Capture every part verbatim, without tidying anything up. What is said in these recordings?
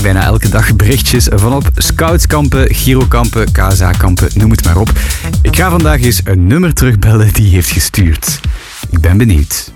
bijna elke dag berichtjes van op scoutskampen, girokampen, K S A-kampen, noem het maar op. Ik ga vandaag eens een nummer terugbellen die heeft gestuurd. Ik ben benieuwd.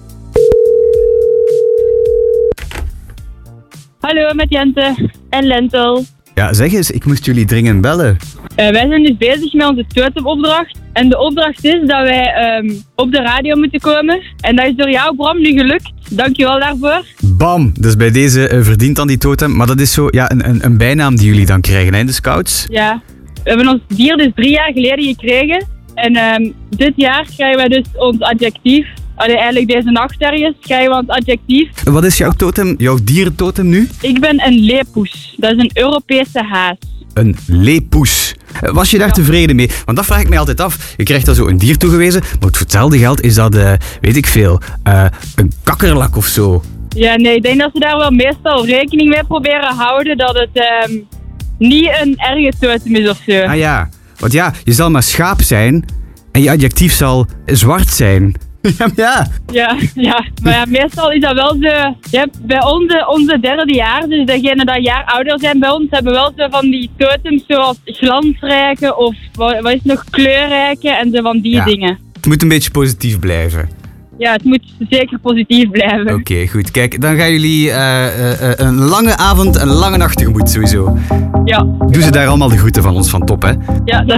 Hallo, met Jente en Lentel. Ja, zeg eens, ik moest jullie dringend bellen. Uh, wij zijn dus bezig met onze totemopdracht. En de opdracht is dat wij um, op de radio moeten komen. En dat is door jou, Bram, nu gelukt. Dankjewel daarvoor. Bam! Dus bij deze uh, verdient dan die totem. Maar dat is zo ja, een, een, een bijnaam die jullie dan krijgen, hè, de scouts? Ja. We hebben ons dier dus drie jaar geleden gekregen. En um, dit jaar krijgen wij dus ons adjectief. Allee, eigenlijk deze nacht ergens krijgen we ons adjectief. Wat is jouw totem, jouw dierentotem nu? Ik ben een leepoes. Dat is een Europese haas. Een leepoes. Was je daar ja. tevreden mee? Want dat vraag ik mij altijd af. Je krijgt dan zo een dier toegewezen, maar voor hetzelfde geld is dat, uh, weet ik veel, uh, een kakkerlak of zo. Ja, nee, ik denk dat ze daar wel meestal rekening mee proberen houden dat het um, niet een erge totem is of zo. Ah ja, want ja, je zal maar schaap zijn en je adjectief zal zwart zijn. Ja, ja. Ja, ja, maar ja, meestal is dat wel zo. Ja, bij onze, onze derde jaar, dus degenen die een jaar ouder zijn bij ons, hebben wel zo van die totems zoals glansrijke of wat, wat is nog kleurrijke en zo van die ja. dingen. Het moet een beetje positief blijven. Ja, het moet zeker positief blijven. Oké, okay, goed. Kijk, dan gaan jullie uh, uh, een lange avond en een lange nacht tegemoet sowieso. Ja. Doe ze daar allemaal de groeten van ons van Top, hè? Ja, dat